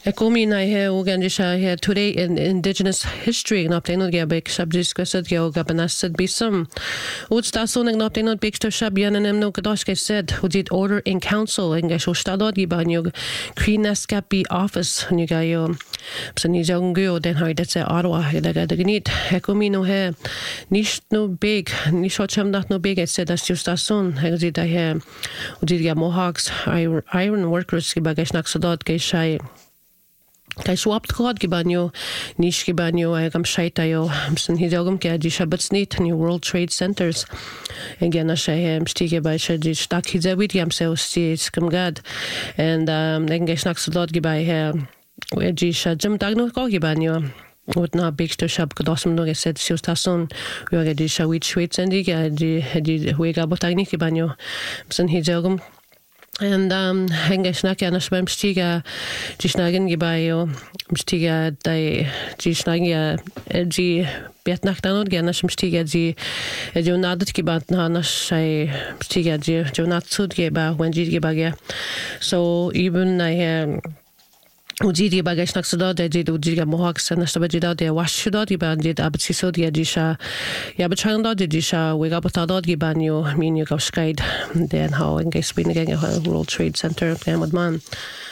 Ekomi na he organisa he today in indigenous history na pleno ge bek subjects kwesad ge gabanasad bisum. Ud stason na pleno bek to shabianem no kadosh ge said who did order in council in ge stadod gi banyo Queenescapi office ni ga yo so ni jongu den har det se Ottawa da ga gnit ekomi no he nicht no big ni shotcham dat no big said das stason he did da he did ge Mohawks iron workers ge bagay snaksadod ge shay Kai swapt god gibanyo nish gibanyo ay gam shaitayo msen hidogum ke di shabatsnit ni World Trade Centers again a shay stige by shadi stak hizawit yam se osti skamgad and engesh naksodot gibay he di shajam dagno ko gibanyo Ut na big to shab kodosum no geset siustason we di shawit shwit sendi di huega botagni gibanyo msen hidogum and henge snakke anas beim stiga die snagen gibayo stiga dai die snagen die bet nach dann und gerne stiga die jonadet gibat na nas sei stiga die jonat sud geba when die gebage so even I Ujidi bagay naksada de ujiga Mohawks na stabajida de washida di bandid abtsiso di adisha ya bachanda di disha we gabotada di banyo minyo gavskaid den how engaged been again World Trade Center man